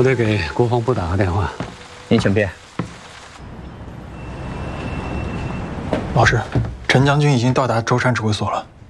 我得给国防部打个电话。 您请便。 老师，陈将军已经到达舟山指挥所了。